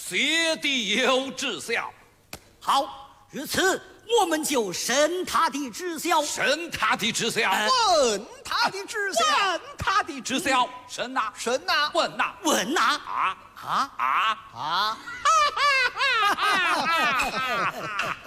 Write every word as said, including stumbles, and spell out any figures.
学弟有知晓。 好，如此我们就审他的知晓。 审他的知晓。 问他的知晓。 问他的知晓。审呐， 审呐， 问呐， 问呐， 啊啊啊啊！